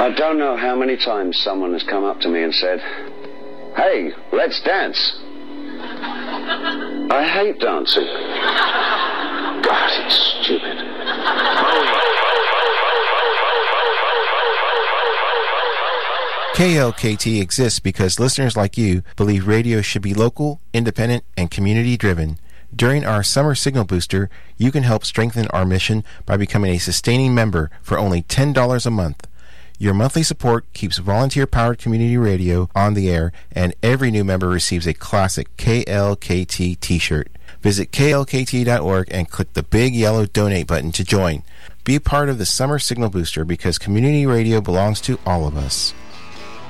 I don't know how many times someone has come up to me and said, "Hey, let's dance." I hate dancing. God, it's stupid. KLKT exists because listeners like you believe radio should be local, independent, and community-driven. During our Summer Signal Booster, you can help strengthen our mission by becoming a sustaining member for only $10 a month. Your monthly support keeps volunteer-powered community radio on the air, and every new member receives a classic KLKT t-shirt. Visit klkt.org and click the big yellow donate button to join. Be a part of the Summer Signal Booster because community radio belongs to all of us.